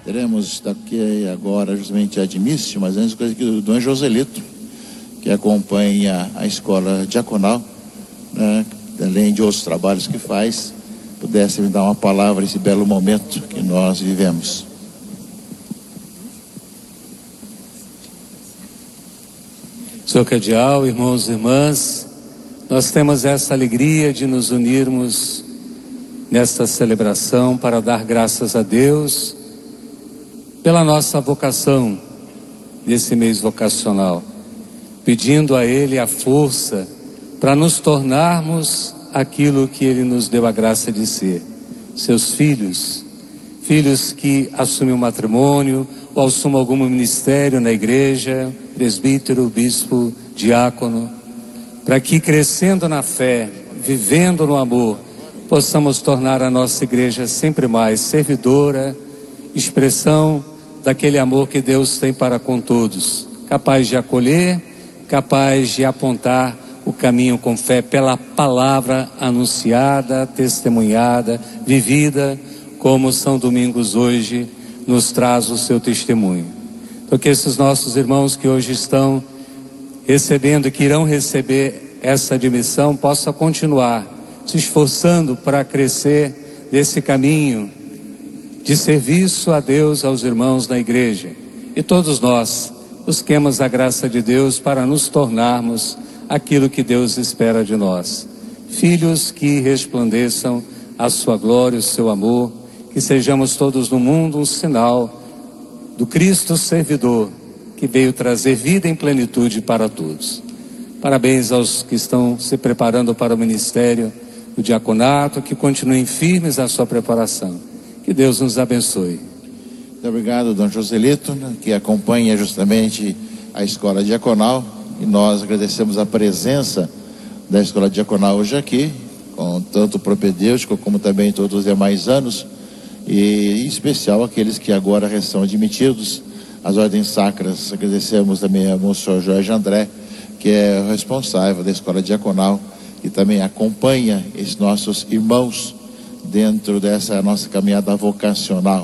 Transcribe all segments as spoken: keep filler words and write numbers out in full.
Teremos daqui agora justamente a admissão, mas antes coisa aqui do Dom Joselito, que acompanha a escola diaconal, né, além de outros trabalhos que faz, pudesse me dar uma palavra nesse belo momento que nós vivemos. Senhor Cardeal, irmãos e irmãs, nós temos essa alegria de nos unirmos nesta celebração para dar graças a Deus pela nossa vocação nesse mês vocacional, pedindo a Ele a força para nos tornarmos aquilo que Ele nos deu a graça de ser, seus filhos, filhos que assumem o matrimônio ou assumem algum ministério na igreja, presbítero, bispo, diácono, para que crescendo na fé, vivendo no amor, possamos tornar a nossa igreja sempre mais servidora, expressão daquele amor que Deus tem para com todos, capaz de acolher, capaz de apontar o caminho com fé pela palavra anunciada, testemunhada, vivida, como São Domingos hoje nos traz o seu testemunho. Então que esses nossos irmãos que hoje estão recebendo e que irão receber essa admissão possam continuar se esforçando para crescer nesse caminho de serviço a Deus, aos irmãos da igreja. E todos nós busquemos a graça de Deus para nos tornarmos aquilo que Deus espera de nós. Filhos que resplandeçam a sua glória, o seu amor, que sejamos todos no mundo um sinal do Cristo servidor, que veio trazer vida em plenitude para todos. Parabéns aos que estão se preparando para o ministério do diaconato, que continuem firmes na sua preparação. Que Deus nos abençoe. Muito obrigado, Dom Joselito, né, que acompanha justamente a escola diaconal, e nós agradecemos a presença da escola diaconal hoje aqui, com tanto o propedêutico como também todos os demais anos, e em especial aqueles que agora são admitidos às ordens sacras. Agradecemos também ao Monsenhor Jorge André, que é o responsável da escola diaconal e também acompanha esses nossos irmãos dentro dessa nossa caminhada vocacional.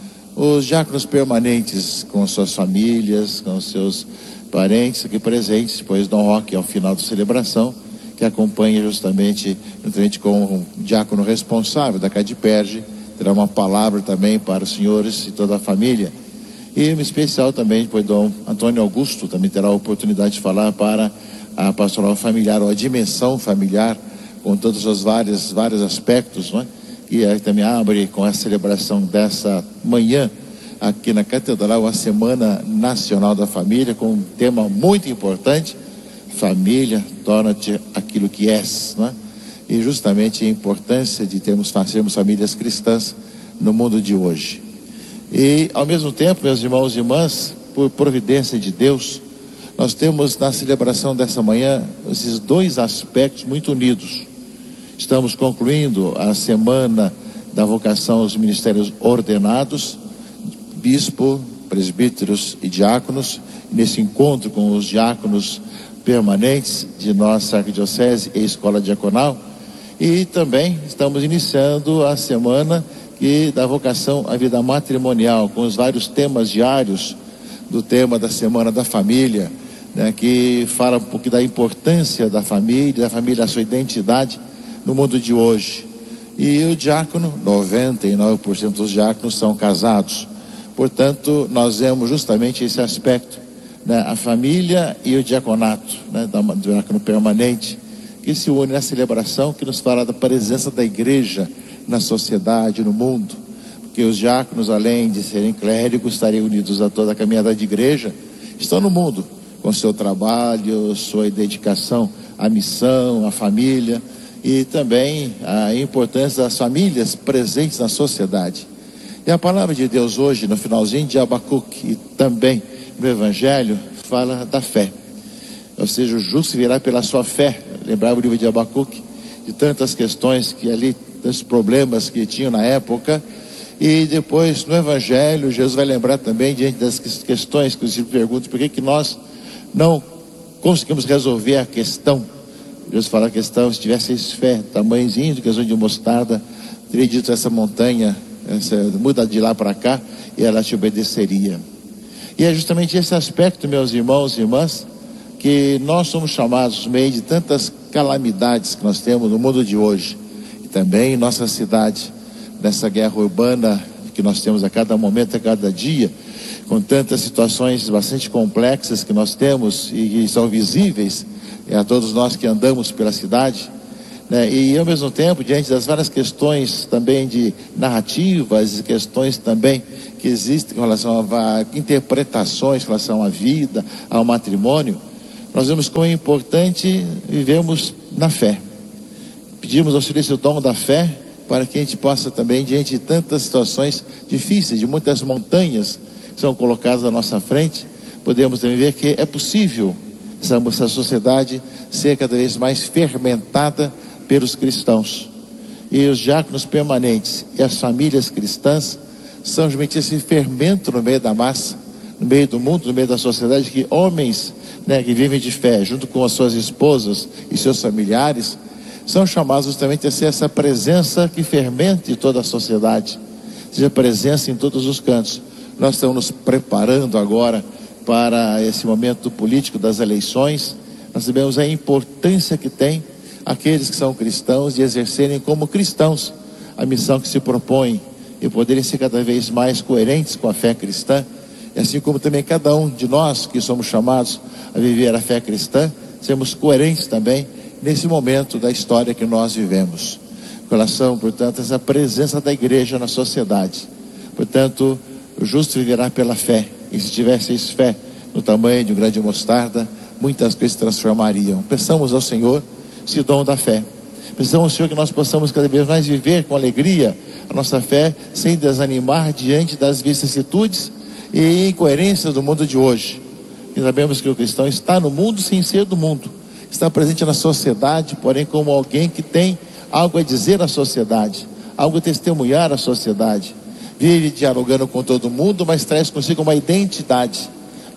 Os diáconos permanentes com suas famílias, com seus parentes aqui presentes, depois Dom Roque ao final da celebração, que acompanha justamente, juntamente com o diácono responsável da Cadiperge, terá uma palavra também para os senhores e toda a família. E em especial também, depois Dom Antônio Augusto também terá a oportunidade de falar para a pastoral familiar, ou a dimensão familiar, com todos os vários, vários aspectos, não é? E aí também abre com a celebração dessa manhã aqui na Catedral a Semana Nacional da Família, com um tema muito importante: família, torna-te aquilo que és, não é? E justamente a importância de termos, sermos famílias cristãs no mundo de hoje. E ao mesmo tempo, meus irmãos e irmãs, por providência de Deus, nós temos na celebração dessa manhã esses dois aspectos muito unidos. Estamos concluindo a semana da vocação aos ministérios ordenados, bispo, presbíteros e diáconos, nesse encontro com os diáconos permanentes de nossa arquidiocese e escola diaconal. E também estamos iniciando a semana que da vocação à vida matrimonial, com os vários temas diários do tema da Semana da Família, né, que fala um pouco da importância da família, da família, a sua identidade no mundo de hoje. E o diácono, noventa e nove por cento dos diáconos são casados. Portanto, nós vemos justamente esse aspecto, né, a família e o diaconato, né, do diácono permanente, que se une na celebração que nos fala da presença da igreja na sociedade, no mundo. Porque os diáconos, além de serem clérigos, estariam unidos a toda a caminhada de igreja, estão no mundo, com seu trabalho, sua dedicação à missão, à família, e também a importância das famílias presentes na sociedade. E a palavra de Deus hoje, no finalzinho de Abacuque, e também no Evangelho, fala da fé. Ou seja, o justo virá pela sua fé. Lembrava o livro de Abacuque, de tantas questões que ali, tantos problemas que tinham na época. E depois, no Evangelho, Jesus vai lembrar também, diante das questões que os discípulos perguntam, por que que nós não conseguimos resolver a questão. Jesus fala a questão: se tivesseis fé, tamanhozinho de questão de mostarda, teria dito essa montanha, Você muda de lá para cá e ela te obedeceria. E é justamente esse aspecto, meus irmãos e irmãs, que nós somos chamados no meio de tantas calamidades que nós temos no mundo de hoje, e também em nossa cidade, nessa guerra urbana que nós temos a cada momento, a cada dia, com tantas situações bastante complexas que nós temos e que são visíveis a todos nós que andamos pela cidade, né? E ao mesmo tempo, diante das várias questões também de narrativas e questões também que existem com relação a interpretações em relação à vida, ao matrimônio, nós vemos como é importante vivermos na fé. Pedimos ao Senhor esse dom da fé para que a gente possa também, diante de tantas situações difíceis, de muitas montanhas que são colocadas à nossa frente, podemos também ver que é possível essa, essa sociedade ser cada vez mais fermentada pelos cristãos. E os diáconos permanentes e as famílias cristãs são justamente esse fermento no meio da massa, no meio do mundo, no meio da sociedade, que homens, né, que vivem de fé, junto com as suas esposas e seus familiares, são chamados justamente a ser essa presença que fermente toda a sociedade, seja presença em todos os cantos. Nós estamos nos preparando agora para esse momento político das eleições. Nós sabemos a importância que tem aqueles que são cristãos de exercerem como cristãos a missão que se propõe e poderem ser cada vez mais coerentes com a fé cristã, e assim como também cada um de nós que somos chamados a viver a fé cristã, sermos coerentes também nesse momento da história que nós vivemos. Com relação, portanto, a essa presença da igreja na sociedade. Portanto, o justo viverá pela fé, e se tivesseis fé no tamanho de um grão de mostarda, muitas coisas se transformariam. Peçamos ao Senhor esse dom da fé. Peçamos ao Senhor que nós possamos cada vez mais viver com alegria a nossa fé, sem desanimar diante das vicissitudes e incoerências do mundo de hoje. E sabemos que o cristão está no mundo sem ser do mundo, está presente na sociedade, porém como alguém que tem algo a dizer à sociedade, algo a testemunhar à sociedade. Vive dialogando com todo mundo, mas traz consigo uma identidade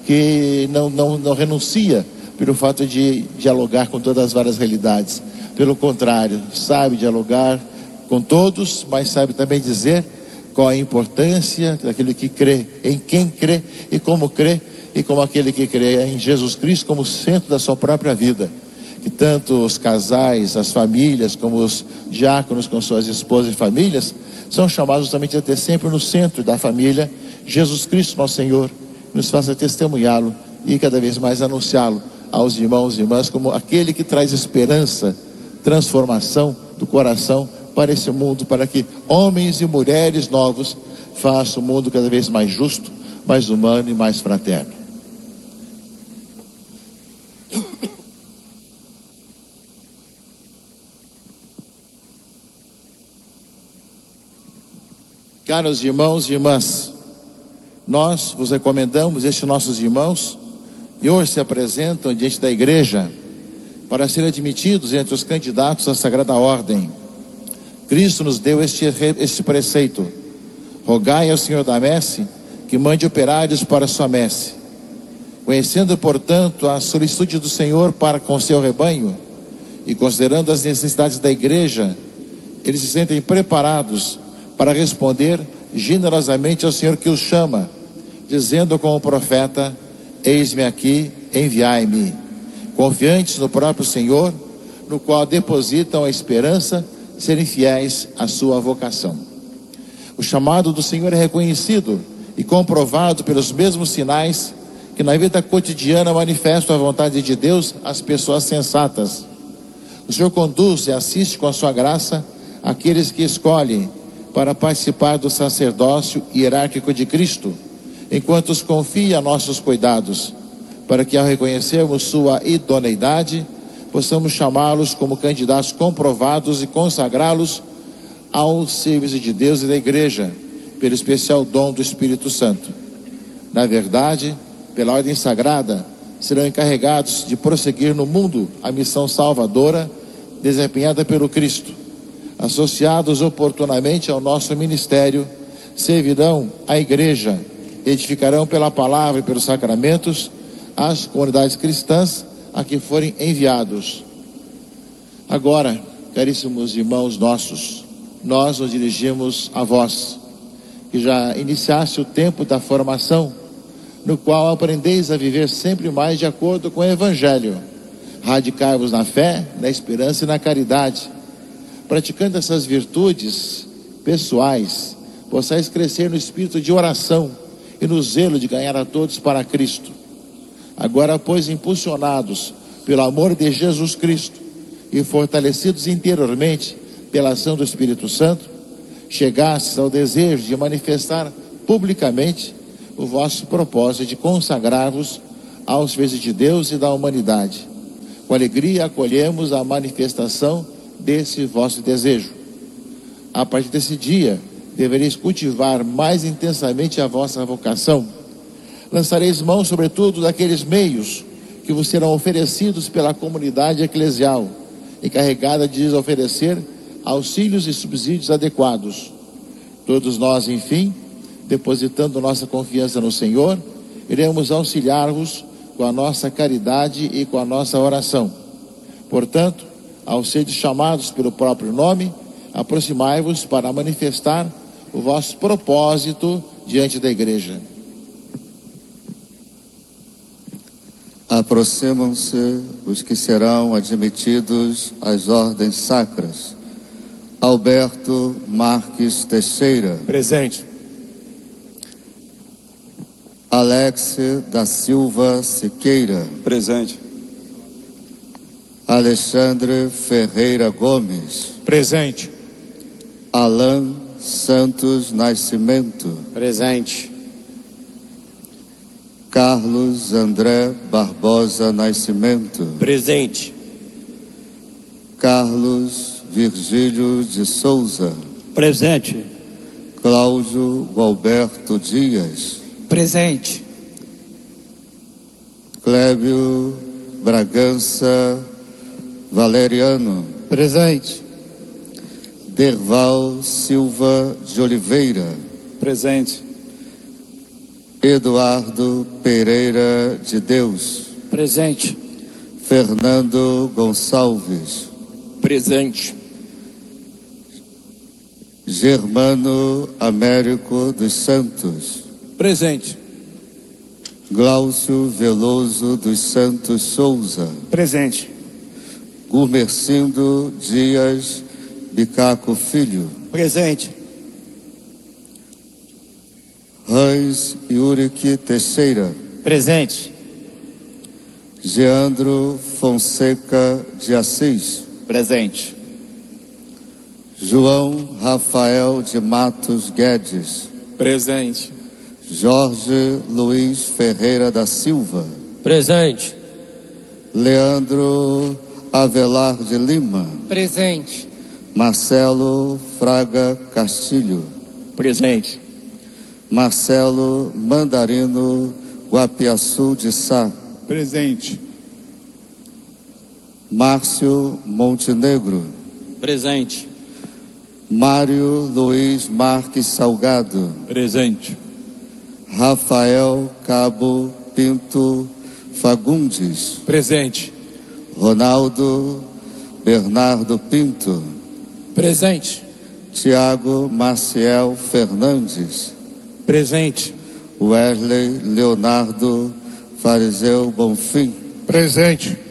que não, não, não renuncia pelo fato de dialogar com todas as várias realidades. Pelo contrário, sabe dialogar com todos, mas sabe também dizer qual a importância daquele que crê, em quem crê e como crê, e como aquele que crê em Jesus Cristo como centro da sua própria vida. Que tanto os casais, as famílias, como os diáconos com suas esposas e famílias, são chamados justamente a ter sempre no centro da família Jesus Cristo, nosso Senhor, nos faça testemunhá-lo e cada vez mais anunciá-lo aos irmãos e irmãs como aquele que traz esperança, transformação do coração para esse mundo, para que homens e mulheres novos façam o mundo cada vez mais justo, mais humano e mais fraterno. Caros irmãos e irmãs, nós vos recomendamos estes nossos irmãos e hoje se apresentam diante da igreja para serem admitidos entre os candidatos à Sagrada Ordem. Cristo nos deu este, este preceito: rogai ao Senhor da messe que mande operários para a sua messe. Conhecendo, portanto, a solicitude do Senhor para com seu rebanho e considerando as necessidades da igreja, eles se sentem preparados para responder generosamente ao Senhor que os chama, dizendo com o profeta: eis-me aqui, enviai-me, confiantes no próprio Senhor, no qual depositam a esperança de serem fiéis à sua vocação. O chamado do Senhor é reconhecido e comprovado pelos mesmos sinais que na vida cotidiana manifestam a vontade de Deus às pessoas sensatas. O Senhor conduz e assiste com a sua graça aqueles que escolhem para participar do sacerdócio hierárquico de Cristo, enquanto os confia a nossos cuidados, para que ao reconhecermos sua idoneidade, possamos chamá-los como candidatos comprovados e consagrá-los ao serviço de Deus e da igreja, pelo especial dom do Espírito Santo. Na verdade, pela ordem sagrada, serão encarregados de prosseguir no mundo a missão salvadora desempenhada pelo Cristo. Associados oportunamente ao nosso ministério, servirão a igreja, edificarão pela palavra e pelos sacramentos as comunidades cristãs a que forem enviados. Agora, caríssimos irmãos nossos, nós nos dirigimos a vós, que já iniciasse o tempo da formação, no qual aprendeis a viver sempre mais de acordo com o Evangelho, radicai-vos na fé, na esperança e na caridade. Praticando essas virtudes pessoais, possais crescer no espírito de oração e no zelo de ganhar a todos para Cristo. Agora, pois, impulsionados pelo amor de Jesus Cristo e fortalecidos interiormente pela ação do Espírito Santo, chegastes ao desejo de manifestar publicamente o vosso propósito de consagrar-vos aos serviços de Deus e da humanidade. Com alegria acolhemos a manifestação desse vosso desejo. A partir desse dia, devereis cultivar mais intensamente a vossa vocação. Lançareis mão, sobretudo, daqueles meios que vos serão oferecidos pela comunidade eclesial, encarregada de lhes oferecer auxílios e subsídios adequados. Todos nós, enfim, depositando nossa confiança no Senhor, iremos auxiliar-vos com a nossa caridade e com a nossa oração. Portanto, ao serdes chamados pelo próprio nome, aproximai-vos para manifestar o vosso propósito diante da Igreja. Aproximam-se os que serão admitidos às ordens sacras. Alberto Marques Teixeira. Presente. Alex da Silva Siqueira. Presente. Alexandre Ferreira Gomes. Presente. Alan Santos Nascimento. Presente. Carlos André Barbosa Nascimento. Presente. Carlos Virgílio de Souza. Presente. Cláudio Gualberto Dias. Presente. Clébio Bragança Valeriano. Presente. Derval Silva de Oliveira. Presente. Eduardo Pereira de Deus. Presente. Fernando Gonçalves. Presente. Germano Américo dos Santos. Presente. Glaucio Veloso dos Santos Souza. Presente. Gumercindo Dias Bicaco Filho. Presente. Hans Yurick Teixeira. Presente. Geandro Fonseca de Assis. Presente. João Rafael de Matos Guedes. Presente. Jorge Luiz Ferreira da Silva. Presente. Leandro Avelar de Lima. Presente. Marcelo Fraga Castilho. Presente. Marcelo Mandarino Guapiaçu de Sá. Presente. Márcio Montenegro. Presente. Mário Luiz Marques Salgado. Presente. Rafael Cabo Pinto Fagundes. Presente. Ronaldo Bernardo Pinto. Presente. Tiago Maciel Fernandes. Presente. Wesley Leonardo Fariseu Bonfim. Presente.